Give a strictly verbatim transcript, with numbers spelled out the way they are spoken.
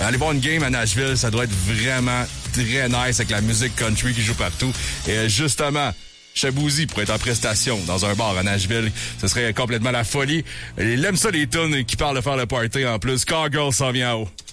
aller voir une game à Nashville, ça doit être vraiment très nice avec la musique country qui joue partout. Et euh, justement, Shaboozey pourrait être en prestation dans un bar à Nashville. Ce serait complètement la folie. Il aime ça les tunes qui parlent de faire le party en plus. Cowgirl s'en vient en haut.